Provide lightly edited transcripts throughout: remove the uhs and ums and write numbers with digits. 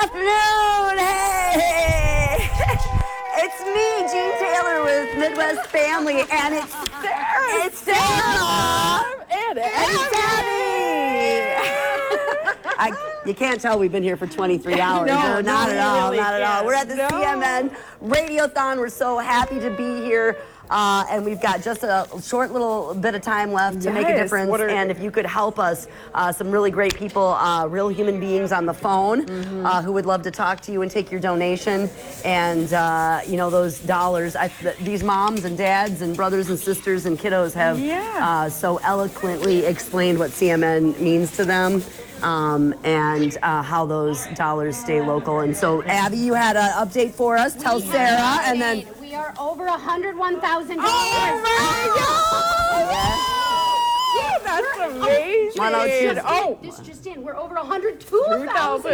afternoon. Hey, it's me, Jean Taylor with Midwest Family, and it's Sarah. It's Sarah. And Abby. You can't tell we've been here for 23 hours. No, not at all. really Not at all. can't. We're at the CMN Radiothon. We're so happy to be here. And we've got just a short little bit of time left to make a difference. And if you could help us, some really great people, real human beings on the phone who would love to talk to you and take your donation. And, you know, those dollars, these moms and dads and brothers and sisters and kiddos have so eloquently explained what CMN means to them. And how those dollars stay local. And so, Abby, you had an update for us. Tell Sarah, and then... We are over $101,000. Oh, that's amazing. 102. Oh, This just in, we're over $102,000.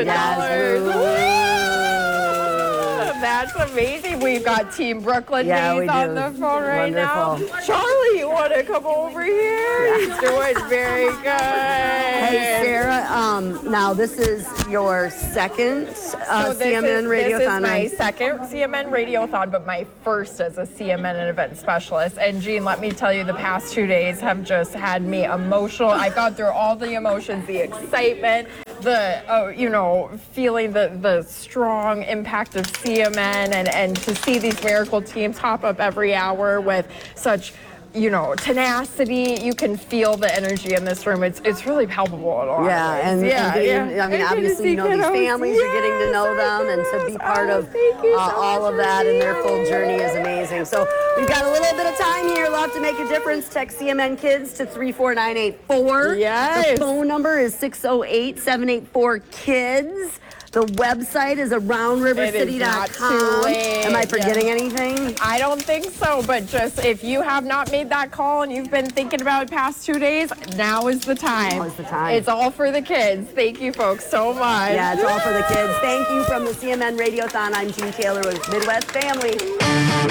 That's amazing. We've got Team Brooklyn Yeah, we Days on do. the phone right Wonderful. now. Charlie, you want to come over here? He's doing very good. Hey, Sarah, now this is your second CMN Radiothon. This is my second CMN Radiothon, but my first as a CMN and event specialist. And Jean, let me tell you, the past 2 days have just had me emotional. I've gone through all the emotions, the excitement, the feeling the strong impact of CMN, and to see these miracle teams hop up every hour with such tenacity. You can feel the energy in this room. It's really palpable at all. I mean, obviously, you know these families, you're getting to know them, and to be part of all of that, and their full journey is amazing. So we've got a little bit of time here. Love to make a difference. Text CMN Kids to 34984. Yes. The phone number is 608-784-KIDS. The website is aroundrivercity.com. Am I forgetting anything? I don't think so, but just if you have not made that call and you've been thinking about it past 2 days, now is the time. Now is the time. It's all for the kids. Thank you folks so much. Yeah, it's all for the kids. Thank you from the CMN Radiothon. I'm Jean Taylor with Midwest Family.